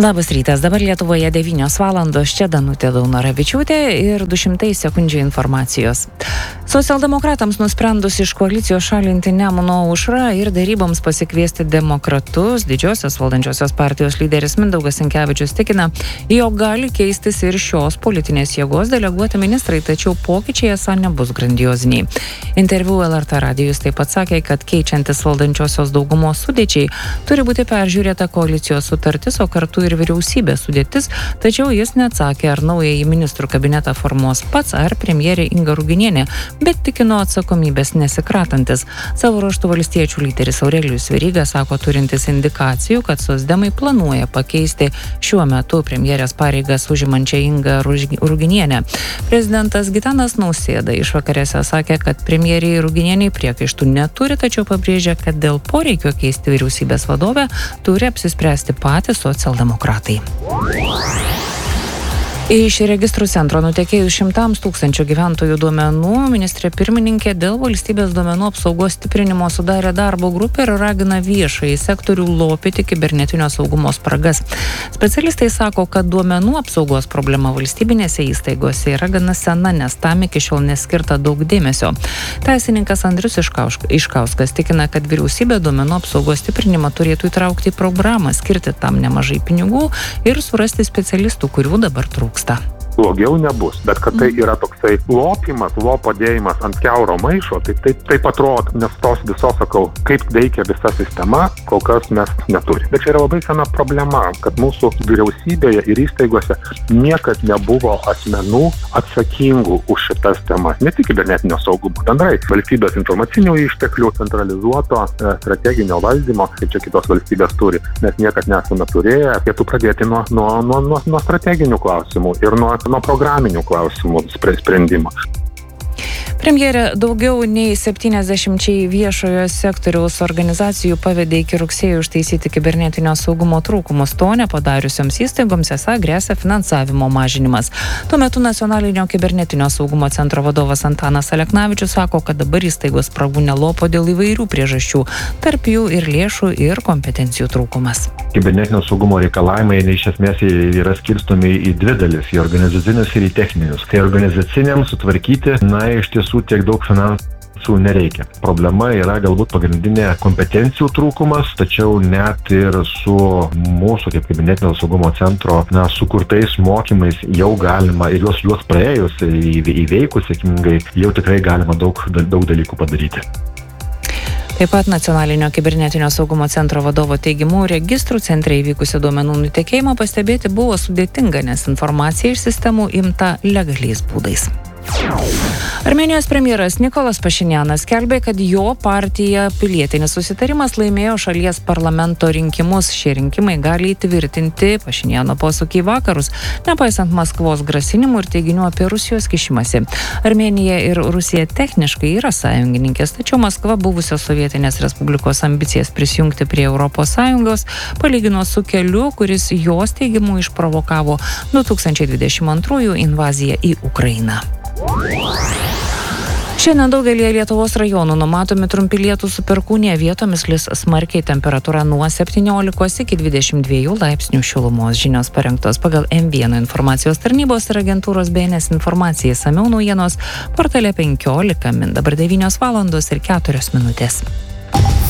Labas rytas, dabar Lietuvoje 9 valandos, čia Danutė Daunoravičiūtė ir 200 sekundžių informacijos. Socialdemokratams nusprendus iš koalicijos šalinti Nemuno aušrą ir daryboms pasikviesti demokratus, didžiosios valdančiosios partijos lyderis Mindaugas Sinkevičius tikina, jog gali keistis ir šios politinės jėgos deleguoti ministrai, tačiau pokyčiai esą nebus grandioziniai. Interviu LRT radijus taip pat sakė, kad keičiantis valdančiosios daugumos sudėčiai turi būti peržiūrėta koalicijos sutartis, o kartu ir vyriausybės sudėtis, tačiau jis neatsakė, ar naująjį ministrų kabinetą formuos pats ar premjerė Inga Ruginienė, bet tikino atsakomybės nesikratantis. Savo ruožtu valstiečių lyderis Aurelijus Veryga sako turintis indikacijų, kad socdemai planuoja pakeisti šiuo metu premjerės pareigas užimančią Ingą Ruginienę. Prezidentas Gitanas Nausėda išvakarėse sakė, kad premjeriai Ruginieniai priekaištų neturi, tačiau pabrėžė, kad dėl poreikio keisti vyriausybės vadovę turi apsispręsti patys socialdemokratai. Iš registrų centro nutekėjus 100 tūkstančių gyventojų duomenų, ministrė pirmininkė dėl valstybės duomenų apsaugos stiprinimo sudarė darbo grupę ir ragina viešąjį sektorių lopyti kibernetinio saugumo spragas. Specialistai sako, kad duomenų apsaugos problema valstybinėse įstaigose yra gana sena, nes tam iki šiol neskirta daug dėmesio. Teisininkas Andrius Iškauskas tikina, kad vyriausybė duomenų apsaugos stiprinimą turėtų įtraukti į programą, skirti tam nemažai pinigų ir surasti specialistų, kurių dabar trūksta. Blogiau nebus, bet kad tai yra toksai lopimas, padėjimas ant kiauro maišo, tai taip atrodo, nes tos visos, sakau, kaip veikia visa sistema, kol kas mes neturime. Bet čia yra labai sena problema, kad mūsų vyriausybėje ir įstaigose niekad nebuvo asmenų atsakingų už šitas temas, ne tik kibernetinio saugumo, bendrai valstybės informacinių išteklių, centralizuoto strateginio valdymo, kaip čia kitos valstybės turi, mes niekad nesame turėję, reikėtų pradėti nuo strateginių klausimų ir nuo programinių klausimų sprendimo. Premjerė daugiau nei 70 viešojo sektoriaus organizacijų pavedė iki rugsėjo ištaisyti kibernetinio saugumo trūkumus. To nepadariusioms įstaigoms esą gresia finansavimo mažinimas. Tuo metu Nacionalinio kibernetinio saugumo centro vadovas Antanas Aleknavičius sako, kad dabar įstaigos spragų nelopo dėl įvairių priežasčių, tarp jų ir lėšų ir kompetencijų trūkumas. Kibernetinio saugumo reikalavimai iš esmės yra skirstomi į dvi dalis, į organizacinius ir į techninius. Tai organizaciniams sutvarkyti, iš tiesų tiek daug finansų nereikia. Problema yra galbūt pagrindinė kompetencijų trūkumas, tačiau net ir su mūsų kaip kibernetinio saugumo centro sukurtais mokymais jau galima ir juos praėjus įveikus sėkmingai, jau tikrai galima daug dalykų padaryti. Taip pat Nacionalinio kibernetinio saugumo centro vadovo teigimu, registrų centre įvykusio duomenų nutekėjimo pastebėti buvo sudėtinga, nes informacija iš sistemų imta legaliais būdais. Armėnijos premjeras Nikolas Pašinjanas skelbė, kad jo partija Pilietinis susitarimas laimėjo šalies parlamento rinkimus. Šie rinkimai gali įtvirtinti Pašinjano posūkį į vakarus, nepaisant Maskvos grasinimų ir teiginių apie Rusijos kišimąsi. Armėnija ir Rusija techniškai yra sąjungininkės, tačiau Maskva buvusios Sovietinės Respublikos ambicijas prisijungti prie ES palygino su keliu, kuris jos teigimu išprovokavo 2022 invaziją į Ukrainą. Šiandien daugelį Lietuvos rajonų numatomi trumpi lietūs su perkūnija, vietomis lis smarkiai, temperatūra nuo 17 iki 22 laipsnių šilumos. Žinios parengtos pagal M1 informacijos tarnybos ir agentūros BNS informacija. Išsamiau naujienos portale 15 min. Dabar 9 valandos ir 4 minutės.